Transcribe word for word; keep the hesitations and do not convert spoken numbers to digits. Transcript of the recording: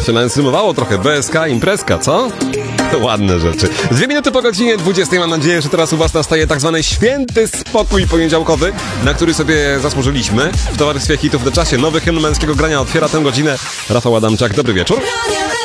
się nawet zrymowało trochę. B S K, imprezka, co? To ładne rzeczy. Dwie minuty po godzinie dwudziestej. Mam nadzieję, że teraz u was nastaje tak zwany święty spokój poniedziałkowy, na który sobie zasłużyliśmy. W towarzystwie hitów na czasie nowy hymn męskiego grania otwiera tę godzinę Rafał Adamczak. Dobry wieczór.